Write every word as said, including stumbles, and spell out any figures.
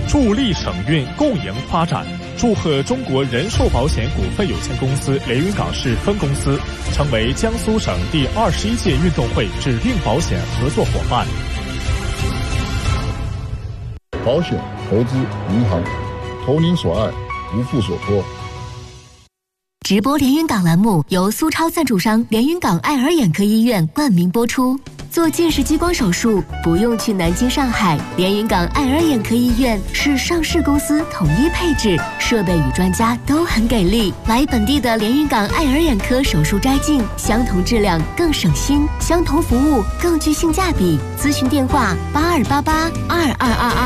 助力省运共赢发展。祝贺中国人寿保险股份有限公司连云港市分公司成为江苏省第二十一届运动会指定保险合作伙伴。 保险、投资、银行，投您所爱，无负所托。 直播连云港栏目由苏超赞助商连云港爱尔眼科医院冠名播出。做近视激光手术不用去南京、上海，连云港爱尔眼科医院是上市公司统一配置，设备与专家都很给力。来本地的连云港爱尔眼科手术摘镜，相同质量更省心，相同服务更具性价比。咨询电话八二八八二二二二。